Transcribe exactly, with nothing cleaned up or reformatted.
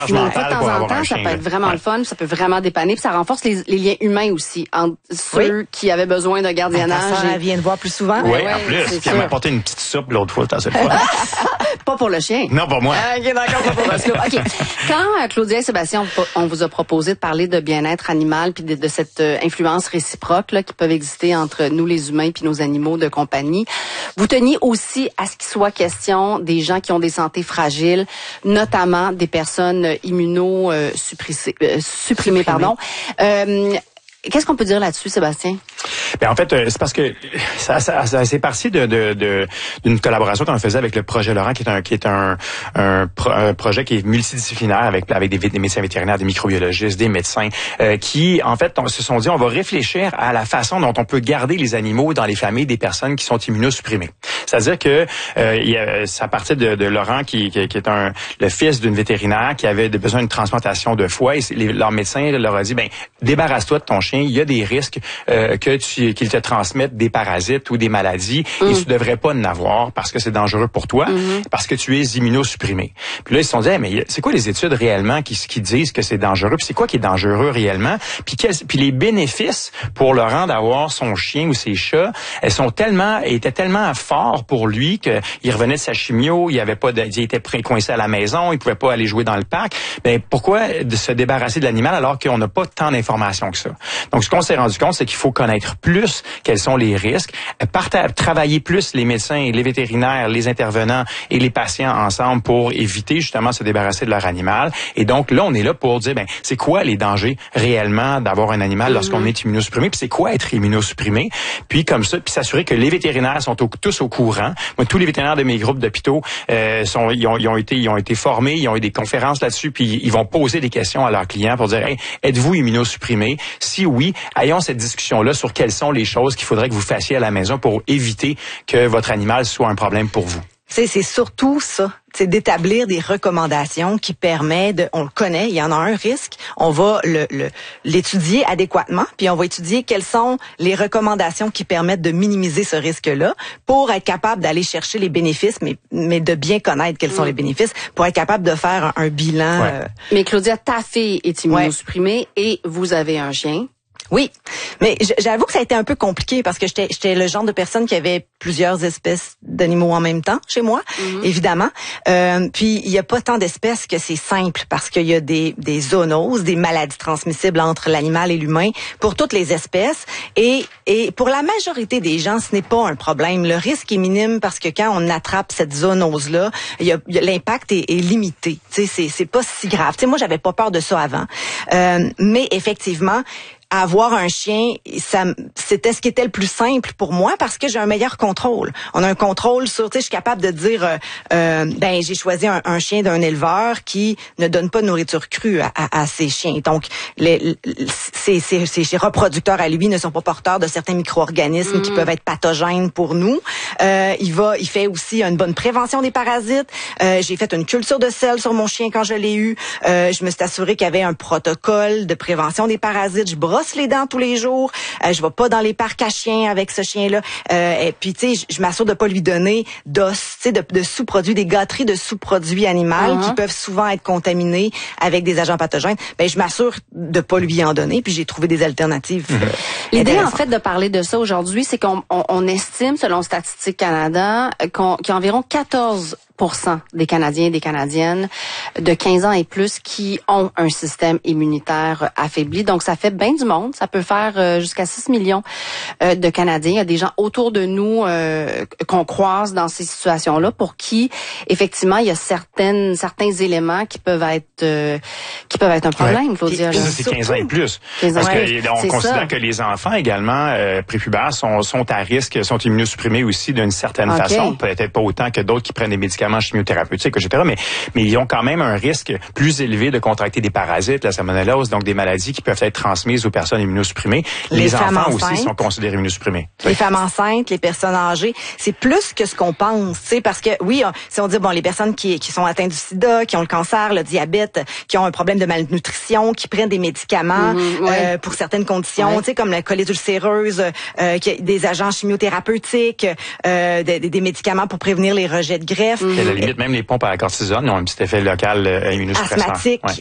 Mais de temps en temps, ça peut être vraiment ouais. le fun, ça peut vraiment dépanner, puis ça renforce les, les liens humains aussi entre ceux oui. qui avaient besoin de gardiennage. Elle vient de voir plus souvent. Oui, ouais, en plus. Puis elle m'a apporté une petite soupe l'autre fois, c'est le fun. Pas pour le chien. Non, pas moi. Ah, ok, d'accord, pas pour le chien. Ok. Quand euh, Claudia et Sébastien, on vous a proposé de parler de bien-être animal puis de, de cette euh, influence réciproque là qui peuvent exister entre nous les humains puis nos animaux de compagnie, vous teniez aussi à ce qu'il soit question des gens qui ont des santé fragiles, notamment des personnes immuno euh, supprimées, euh, supprimées, pardon. Euh, Qu'est-ce qu'on peut dire là-dessus, Sébastien? Ben en fait, c'est parce que ça, ça, ça c'est parti de, de, de d'une collaboration qu'on faisait avec le projet Laurent, qui est un qui est un, un, pro, un projet qui est multidisciplinaire avec avec des, des médecins vétérinaires, des microbiologistes, des médecins, euh, qui en fait on, se sont dit on va réfléchir à la façon dont on peut garder les animaux dans les familles des personnes qui sont immunosupprimées. C'est-à-dire que euh, il y a, ça partait de, de Laurent qui, qui, qui est un le fils d'une vétérinaire qui avait besoin d'une transplantation de foie et les, leur médecin leur a dit ben débarrasse-toi de ton chien. Il y a des risques euh, que tu qu'ils te transmettent des parasites ou des maladies mm. et tu devrais pas en avoir parce que c'est dangereux pour toi, mm-hmm. parce que tu es immunosupprimé. Puis là ils se sont dit hey, mais c'est quoi les études réellement qui qui disent que c'est dangereux, puis c'est quoi qui est dangereux réellement, puis puis les bénéfices pour Laurent d'avoir son chien ou ses chats, elles sont tellement étaient tellement forts pour lui que il revenait de sa chimio, il avait pas de, il était coincé à la maison, il pouvait pas aller jouer dans le parc. Ben pourquoi de se débarrasser de l'animal alors qu'on n'a pas tant d'informations que ça. Donc, ce qu'on s'est rendu compte, c'est qu'il faut connaître plus quels sont les risques, parta- travailler plus les médecins, les vétérinaires, les intervenants et les patients ensemble pour éviter justement de se débarrasser de leur animal. Et donc, là, on est là pour dire, ben, c'est quoi les dangers réellement d'avoir un animal lorsqu'on est immunosupprimé, puis c'est quoi être immunosupprimé, puis comme ça, puis s'assurer que les vétérinaires sont au, tous au courant. Moi, tous les vétérinaires de mes groupes d'hôpitaux euh, sont, ils ont, ils ont été, ils ont été formés, ils ont eu des conférences là-dessus, puis ils vont poser des questions à leurs clients pour dire, hey, êtes-vous immunosupprimé? Si oui, ayons cette discussion-là sur quelles sont les choses qu'il faudrait que vous fassiez à la maison pour éviter que votre animal soit un problème pour vous. C'est, c'est surtout ça, c'est d'établir des recommandations qui permettent de, on le connaît, il y en a un risque, on va le, le, l'étudier adéquatement, puis on va étudier quelles sont les recommandations qui permettent de minimiser ce risque-là pour être capable d'aller chercher les bénéfices, mais, mais de bien connaître quels sont mmh. les bénéfices, pour être capable de faire un, un bilan. Ouais. Euh... Mais Claudia, ta fille est immunosupprimée ouais. et vous avez un chien. Oui, mais j'avoue que ça a été un peu compliqué parce que j'étais, j'étais le genre de personne qui avait plusieurs espèces d'animaux en même temps chez moi, mm-hmm. évidemment. Euh, puis il y a pas tant d'espèces que c'est simple parce qu'il y a des, des zoonoses, des maladies transmissibles entre l'animal et l'humain pour toutes les espèces. Et, et pour la majorité des gens, ce n'est pas un problème. Le risque est minime parce que quand on attrape cette zoonose-là, il y a, il y a, l'impact est, est limité. Tu sais, c'est, c'est pas si grave. Tu sais, moi, j'avais pas peur de ça avant, euh, mais effectivement. Avoir un chien, ça, c'était ce qui était le plus simple pour moi parce que j'ai un meilleur contrôle. On a un contrôle sur, tu sais, je suis capable de dire, euh, euh, ben j'ai choisi un, un chien d'un éleveur qui ne donne pas de nourriture crue à, à, à ses chiens. Donc, les, ces, ces, ces reproducteurs à lui ne sont pas porteurs de certains micro-organismes mmh. qui peuvent être pathogènes pour nous. Euh, il va, il fait aussi une bonne prévention des parasites. Euh, j'ai fait une culture de sel sur mon chien quand je l'ai eu. Euh, je me suis assurée qu'il y avait un protocole de prévention des parasites. Je brosse les dents tous les jours. Euh, je vais pas dans les parcs à chiens avec ce chien-là. Euh, et puis, tu sais, je m'assure de pas lui donner d'os, tu sais, de, de sous-produits, des gâteries de sous-produits animaux uh-huh. qui peuvent souvent être contaminés avec des agents pathogènes. Ben, je m'assure de pas lui en donner. Puis, j'ai trouvé des alternatives. Euh, L'idée, en fait, de parler de ça aujourd'hui, c'est qu'on on, on estime, selon Statistique Canada, qu'on, qu'il y a environ quatorze pour cent des Canadiens et des Canadiennes de quinze ans et plus qui ont un système immunitaire affaibli. Donc, ça fait bien du monde. Ça peut faire euh, jusqu'à six millions euh, de Canadiens. Il y a des gens autour de nous euh, qu'on croise dans ces situations-là pour qui, effectivement, il y a certaines certains éléments qui peuvent être euh, qui peuvent être un problème, ouais. Claudia. Ça, c'est quinze ans et plus. quinze ans Parce ouais, qu'on considère ça. que les enfants également euh, prépubères sont, sont à risque, sont immunosupprimés aussi d'une certaine okay. façon. Peut-être pas autant que d'autres qui prennent des médicaments chimiothérapeutiques, et cetera. Mais, mais ils ont quand même un risque plus élevé de contracter des parasites, la salmonellose, donc des maladies qui peuvent être transmises aux personnes immunosupprimées. Les, les enfants aussi sont considérés immunosupprimés. Les oui. femmes enceintes, les personnes âgées, c'est plus que ce qu'on pense, tu sais, parce que oui, on, si on dit bon, les personnes qui, qui sont atteintes du sida, qui ont le cancer, le diabète, qui ont un problème de malnutrition, qui prennent des médicaments mmh, ouais. euh, pour certaines conditions, ouais. tu sais, comme la colite ulcéreuse, euh, qui, des agents chimiothérapeutiques, euh, des, des médicaments pour prévenir les rejets de greffe. Mmh. Puis à la limite, même les pompes à cortisone ont un petit effet local euh, immunosuppresseur. Asthmatique, ouais.